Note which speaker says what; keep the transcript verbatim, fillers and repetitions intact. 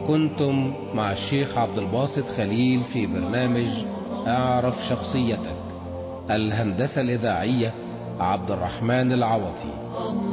Speaker 1: كنتم مع الشيخ عبد الباسط خليل في برنامج اعرف شخصيتك. الهندسة الإذاعية عبد الرحمن العوضي.